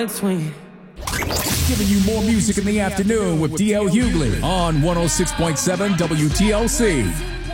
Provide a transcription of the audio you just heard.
between. Giving you more music in the afternoon with DL Hughley on 106.7 WTLC.